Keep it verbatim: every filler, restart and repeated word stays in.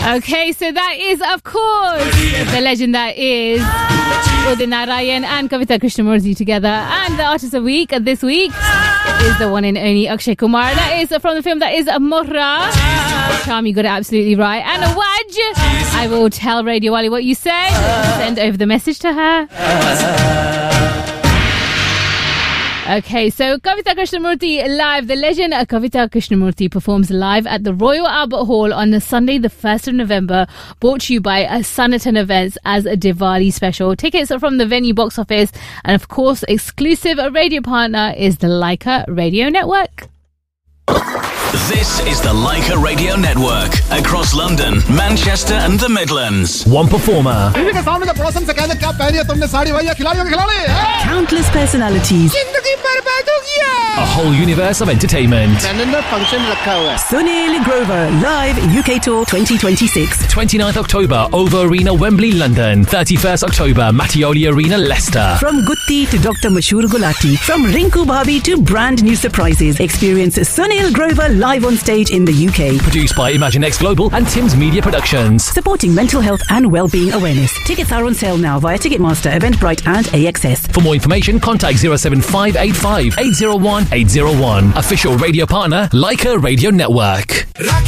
Okay, so that is, of course, the legend that is Udit Narayan and Kavita Krishnamurthy together. And the Artist of the Week this week is the one and only Akshay Kumar. That is from the film that is Mohra. Charm, you got it absolutely right. And Awaj, I will tell Radio Wali what you said. Send over the message to her. Okay, so Kavita Krishnamurthy live. The legend Kavita Krishnamurthy performs live at the Royal Albert Hall on Sunday, the first of November. Brought to you by Sanatan Events as a Diwali special. Tickets are from the venue box office. And of course, exclusive radio partner is the Leica Radio Network. This is the Leica Radio Network. Across London, Manchester and the Midlands. One performer. Countless personalities. A whole universe of entertainment. Sunil Grover, live U K Tour twenty twenty-six. twenty-ninth October, Over Arena, Wembley, London. thirty-first October, Mattioli Arena, Leicester. From Gutti to Doctor Mashhoor Gulati. From Rinku Bhabhi to brand new surprises. Experience Sunil Grover live on stage in the U K. Produced by Imaginext Global and Tim's Media Productions. Supporting mental health and well-being awareness. Tickets are on sale now via Ticketmaster, Eventbrite and A X S. For more information, contact zero seven five eight five eight zero one eight zero one. Official radio partner, Leica Radio Network.